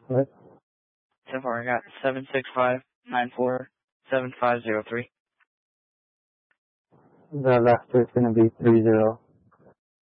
What? So far I got 765-94-7503. The last is going to be 30.